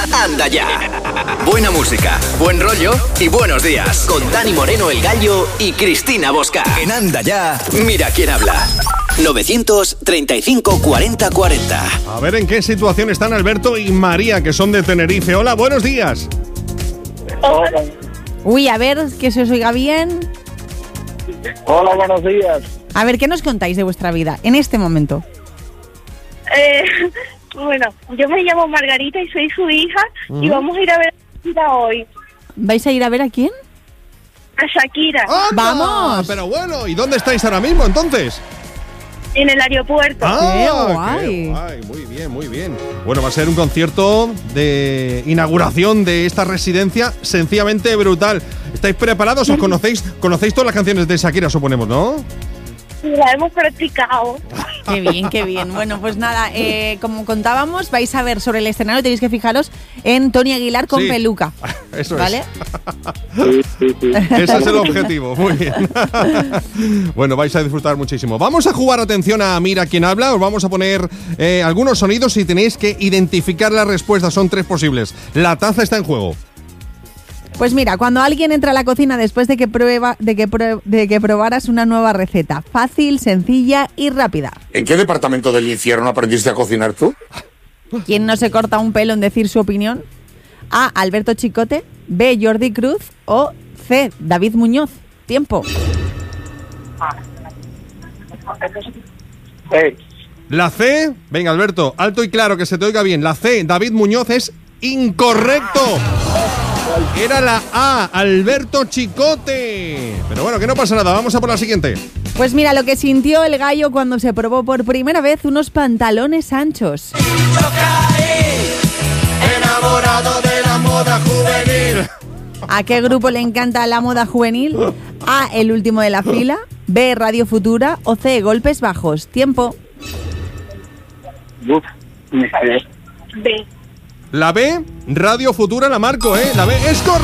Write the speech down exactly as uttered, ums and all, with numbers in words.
Anda Ya. Buena música, buen rollo y buenos días. Con Dani Moreno, el Gallo, y Cristina Bosca. En Anda Ya, mira quién habla. novecientos treinta y cinco cuarenta cuarenta. A ver en qué situación están Alberto y María, que son de Tenerife. Hola, buenos días. Hola. Uy, a ver, que se os oiga bien. Hola, buenos días. A ver, ¿qué nos contáis de vuestra vida en este momento? Eh, bueno, yo me llamo Margarita y soy su hija uh-huh. y vamos a ir a ver a Shakira hoy. ¿Vais a ir a ver a quién? A Shakira. ¡Anda! ¡Vamos! Pero bueno, ¿y dónde estáis ahora mismo entonces? En el aeropuerto. ¡Ah, ¡Qué guay! Qué guay! Muy bien, muy bien. Bueno, va a ser un concierto de inauguración de esta residencia sencillamente brutal. ¿Estáis preparados? ¿Os conocéis? ¿Conocéis todas las canciones de Shakira, suponemos, no? La hemos practicado. Qué bien, qué bien. Bueno, pues nada, eh, como contábamos, vais a ver sobre el escenario, tenéis que fijaros en Tony Aguilar con sí. peluca. Eso ¿vale? es. Sí, sí, sí. Ese es el objetivo, muy bien. Bueno, vais a disfrutar muchísimo. Vamos a jugar, atención a Mira quién habla. Os vamos a poner eh, algunos sonidos y tenéis que identificar la respuesta. Son tres posibles. La taza está en juego. Pues mira, cuando alguien entra a la cocina después de que prueba, de que prue- de que probaras una nueva receta, fácil, sencilla y rápida. ¿En qué departamento del infierno aprendiste a cocinar tú? ¿Quién no se corta un pelo en decir su opinión? A. Alberto Chicote, B. Jordi Cruz o C. David Muñoz. Tiempo. Hey. La C, venga Alberto, alto y claro, que se te oiga bien. La C, David Muñoz, es incorrecto. Era la A, Alberto Chicote. Pero bueno, que no pasa nada, vamos a por la siguiente. Pues mira lo que sintió el gallo cuando se probó por primera vez unos pantalones anchos. Yo caí, enamorado de la moda juvenil. ¿A qué grupo le encanta la moda juvenil? A, El Último de la Fila, B, Radio Futura o C, Golpes Bajos. Tiempo. Uf, me sale. B. La B, Radio Futura, la marco, ¿eh? La B es correcta.